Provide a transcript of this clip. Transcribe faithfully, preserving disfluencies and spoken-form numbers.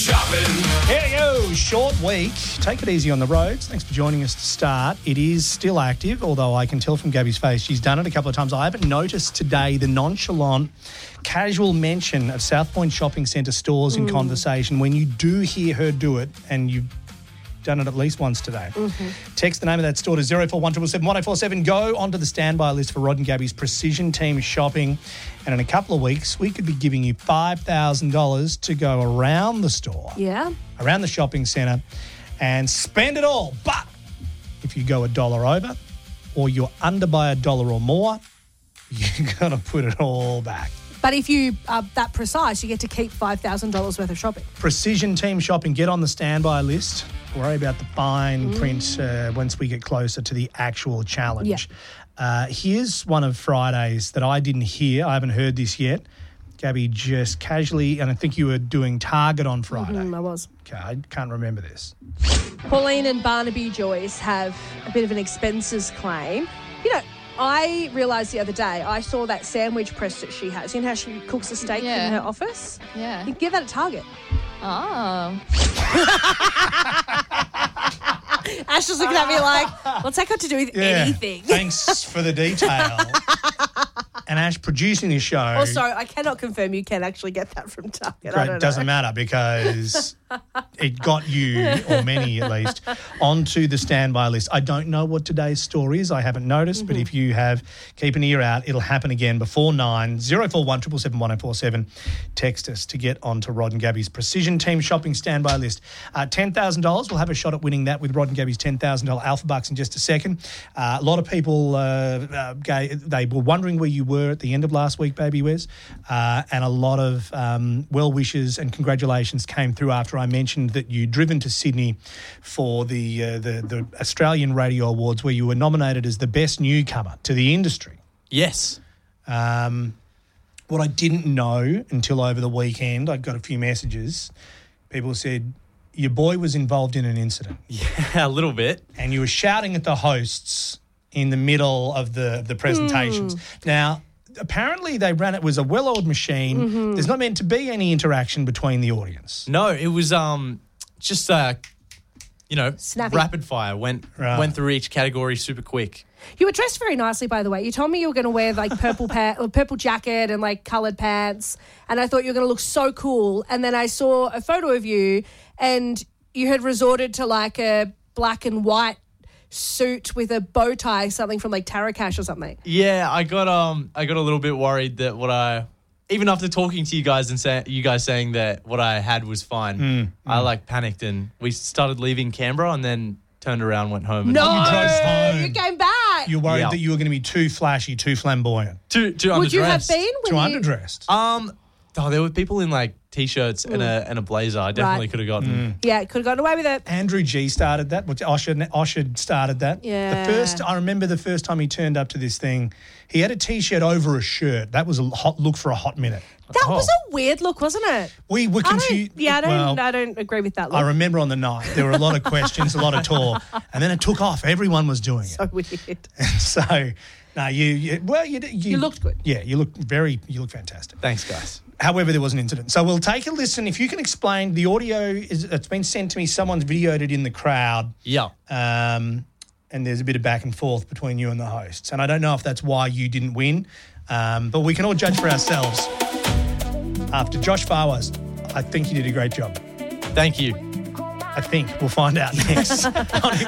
shopping. Here we go. Short week. Take it easy on the roads. Thanks for joining us to start. It is still active, although I can tell from Gabby's face she's done it a couple of times. I haven't noticed today the nonchalant, casual mention of South Point Shopping Centre stores in conversation when you do hear her do it, and you've done it at least once today. Mm-hmm. Text the name of that store to zero four one seven seven one oh four seven. Go onto the standby list for Rod and Gabby's Precision Team Shopping. And in a couple of weeks, we could be giving you five thousand dollars to go around the store. Yeah. Around the shopping centre and spend it all. But if you go a dollar over or you're under by a dollar or more, you're going to put it all back. But if you are that precise, you get to keep five thousand dollars worth of shopping. Precision Team Shopping. Get on the standby list. Worry about the fine mm. print uh, once we get closer to the actual challenge. Yeah. Uh, here's one of Friday's that I didn't hear. I haven't heard this yet. Gabby just casually, and I think you were doing Target on Friday. Mm-hmm, I was. Okay, I can't remember this. Pauline and Barnaby Joyce have a bit of an expenses claim. You know, I realised the other day, I saw that sandwich press that she has. You know how she cooks a steak Yeah. in her office? Yeah. You can give that at Target. Oh. Ash was looking at me like, what's that got to do with Yeah. anything? Thanks for the detail. And Ash producing the show. Also, I cannot confirm you can actually get that from Target. I It don't doesn't know. matter because it got you, or many at least, onto the standby list. I don't know what today's story is. I haven't noticed, Mm-hmm. but if you have, keep an ear out. It'll happen again before nine. zero four one seven seven one oh four seven. Text us to get onto Rod and Gabby's Precision Team Shopping standby list. Uh, ten thousand dollars. We'll have a shot at winning that with Rod and Gabby's ten thousand dollars Alpha Bucks in just a second. Uh, a lot of people, uh, uh, gave, they were wondering where you were at the end of last week, Baby Wes, uh, and a lot of um, well wishes and congratulations came through after I mentioned that you'd driven to Sydney for the, uh, the the Australian Radio Awards, where you were nominated as the best newcomer to the industry. Yes. Um, what I didn't know until over the weekend, I got a few messages. People said your boy was involved in an incident, Yeah, a little bit. and you were shouting at the hosts in the middle of the the presentations. Now, apparently they ran it was a well-oiled machine. Mm-hmm. There's not meant to be any interaction between the audience. No, it was um just uh you know, Snappy. rapid fire. Went Right. went through each category super quick. You were dressed very nicely, by the way. You told me you were going to wear like purple pa- or purple jacket and like coloured pants, and I thought you were going to look so cool. And then I saw a photo of you, and you had resorted to like a black and white suit with a bow tie, something from like Tarakash or something. Yeah, I got um I got a little bit worried that what I even after talking to you guys and say, you guys saying that what I had was fine, Mm, I like panicked and we started leaving Canberra and then turned around, went home. And No, You drove home. you came back. You're worried Yeah. that you were going to be too flashy, too flamboyant, too too Would you have underdressed. been when too you? underdressed. Um, oh, there were people in like t-shirts and a and a blazer. I definitely Right. could have gotten. Yeah, could have gotten away with it. Andrew G started that. Which Osher, Osher started that. Yeah. The first, I remember the first time he turned up to this thing, he had a T-shirt over a shirt. That was a hot look for a hot minute. That Oh. was a weird look, wasn't it? We were I confused. don't, yeah, I don't, Well, I don't agree with that look. I remember on the night there were a lot of questions, a lot of talk, and then it took off. Everyone was doing it. So weird. So, no, you, you well, you, you You looked good. Yeah, you looked very, you looked fantastic. Thanks, guys. However, there was an incident. So we'll take a listen. If you can explain, the audio is it's been sent to me. Someone's videoed it in the crowd. Yeah. Um, and there's a bit of back and forth between you and the hosts. And I don't know if that's why you didn't win, um, but we can all judge for ourselves. After Josh Farwas, I think you did a great job. Thank you. I think. We'll find out next. On